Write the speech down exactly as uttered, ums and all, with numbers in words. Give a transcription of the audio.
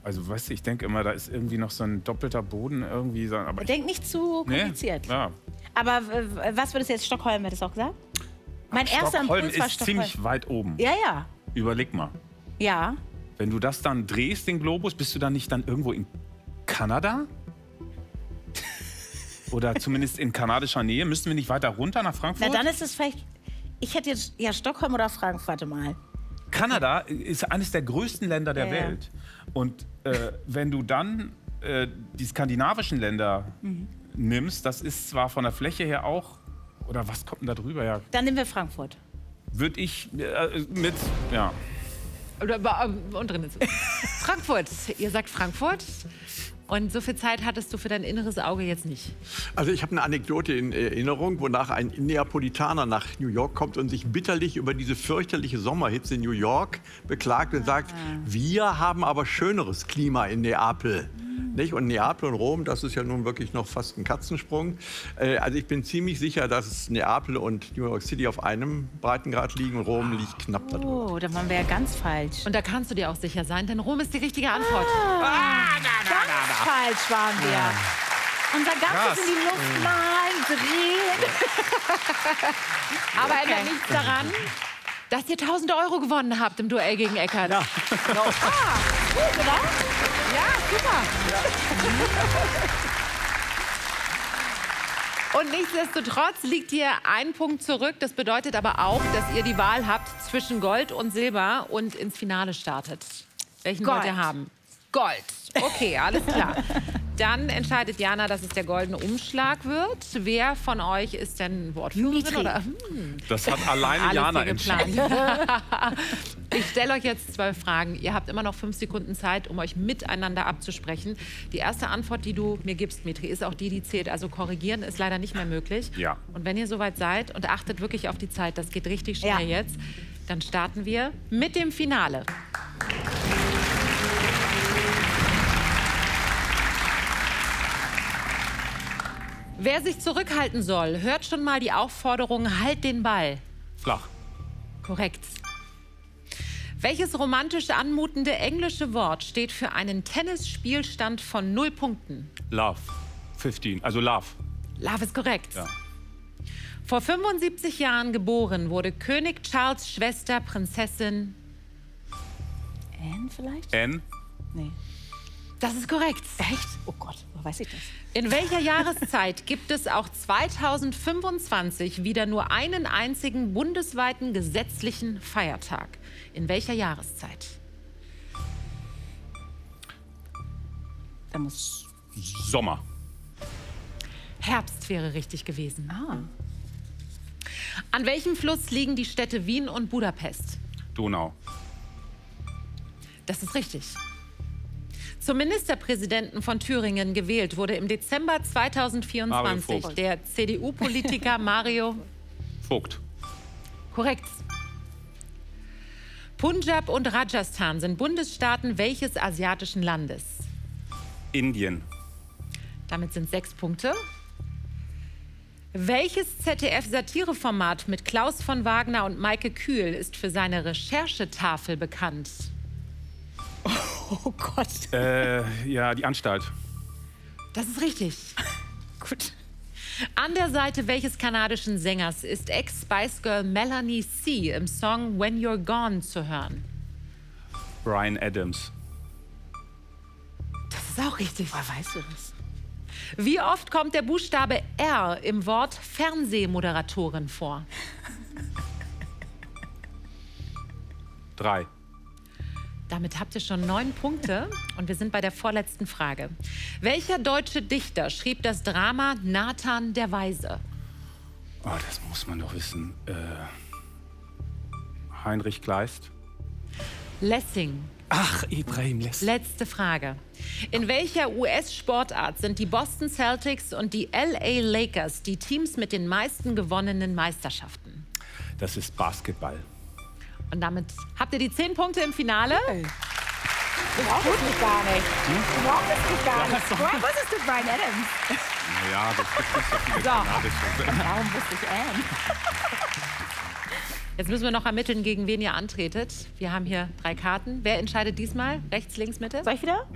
Also, weißt du, ich denke immer, da ist irgendwie noch so ein doppelter Boden irgendwie. So, aber Denk nicht zu kompliziert. Nee, ja. Aber was würdest du jetzt, Stockholm, hättest du auch gesagt? Mein erster Stockholm Impuls war ist Stockholm. ziemlich weit oben. Ja, ja. Überleg mal. Ja. Wenn du das dann drehst, den Globus, bist du dann nicht dann irgendwo in Kanada? Oder zumindest in kanadischer Nähe? Müssten wir nicht weiter runter nach Frankfurt? Na, dann ist es vielleicht... Ich hätte jetzt... Ja, Stockholm oder Frankfurt, warte mal. Kanada ist eines der größten Länder der ja, Welt. Und äh, wenn du dann äh, die skandinavischen Länder mhm. nimmst, das ist zwar von der Fläche her auch... Oder was kommt denn da drüber? Ja. Dann nehmen wir Frankfurt. Würde ich äh, mit... Ja. Oder, und drin ist Frankfurt. Ihr sagt Frankfurt. Und so viel Zeit hattest du für dein inneres Auge jetzt nicht. Also ich habe eine Anekdote in Erinnerung, wonach ein Neapolitaner nach New York kommt und sich bitterlich über diese fürchterliche Sommerhitze in New York beklagt und sagt, wir haben aber schöneres Klima in Neapel. Nicht? Und Neapel und Rom, das ist ja nun wirklich noch fast ein Katzensprung. Äh, also ich bin ziemlich sicher, dass Neapel und New York City auf einem Breitengrad liegen und Rom liegt knapp darüber. Oh, da waren wir ja ganz falsch. Und da kannst du dir auch sicher sein, denn Rom ist die richtige Antwort. Ah, ah, na, na, ganz na, na. falsch waren wir. Ja. Unser ganzes in die Luft malen, drehen. Aber okay. Ändert nichts daran, dass ihr tausend Euro gewonnen habt im Duell gegen Eckart. Ja. Genau. Ah, gut, oder? Ja, super. Ja. Und nichtsdestotrotz liegt ihr ein Punkt zurück. Das bedeutet aber auch, dass ihr die Wahl habt zwischen Gold und Silber und ins Finale startet. Welchen Gold. wollt ihr haben? Gold. Okay, alles klar. Dann entscheidet Jana, dass es der goldene Umschlag wird. Wer von euch ist denn Wortführerin? Oder? Hm. Das hat alleine Jana entschieden. Ich stelle euch jetzt zwölf Fragen. Ihr habt immer noch fünf Sekunden Zeit, um euch miteinander abzusprechen. Die erste Antwort, die du mir gibst, Mitri, ist auch die, die zählt. Also korrigieren ist leider nicht mehr möglich. Ja. Und wenn ihr soweit seid und achtet wirklich auf die Zeit, das geht richtig schnell ja. jetzt, dann starten wir mit dem Finale. Wer sich zurückhalten soll, hört schon mal die Aufforderung, halt den Ball. Flach. Korrekt. Welches romantisch anmutende englische Wort steht für einen Tennisspielstand von null Punkten? Love. fünfzehn, also Love. Love ist korrekt. Ja. Vor fünfundsiebzig Jahren geboren wurde König Charles' Schwester, Prinzessin... Anne vielleicht? Anne? Nee. Das ist korrekt. Echt? Oh Gott, woher weiß ich das? In welcher Jahreszeit gibt es auch zweitausendfünfundzwanzig wieder nur einen einzigen bundesweiten gesetzlichen Feiertag? In welcher Jahreszeit? Da muss... Sommer. Herbst wäre richtig gewesen. Ah. An welchem Fluss liegen die Städte Wien und Budapest? Donau. Das ist richtig. Zum Ministerpräsidenten von Thüringen gewählt wurde im Dezember zweitausendvierundzwanzig der C D U-Politiker Mario Vogt. Korrekt. Punjab und Rajasthan sind Bundesstaaten welches asiatischen Landes? Indien. Damit sind sechs Punkte. Welches Z D F-Satireformat mit Klaus von Wagner und Maike Kühl ist für seine Recherchetafel bekannt? Oh Gott. Äh, ja, die Anstalt. Das ist richtig. Gut. An der Seite welches kanadischen Sängers ist Ex-Spice Girl Melanie C. im Song When You're Gone zu hören? Bryan Adams. Das ist auch richtig. Woher weißt du das? Wie oft kommt der Buchstabe R im Wort Fernsehmoderatorin vor? Drei. Damit habt ihr schon neun Punkte und wir sind bei der vorletzten Frage. Welcher deutsche Dichter schrieb das Drama Nathan der Weise? Oh, das muss man doch wissen. Äh, Heinrich Kleist. Lessing. Ach, Ibrahim Lessing. Letzte Frage. In welcher U S-Sportart sind die Boston Celtics und die L A Lakers die Teams mit den meisten gewonnenen Meisterschaften? Das ist Basketball. Und damit habt ihr die zehn Punkte im Finale. Hey. Du brauchst es mich gar nicht. Du brauchst es mich gar nicht. Woher wusstest du Bryan Adams? Naja, das gibt nicht so viele So. kanadische. Warum wusste ich Anne? Jetzt müssen wir noch ermitteln, gegen wen ihr antretet. Wir haben hier drei Karten. Wer entscheidet diesmal? Rechts, links, Mitte? Soll ich wieder?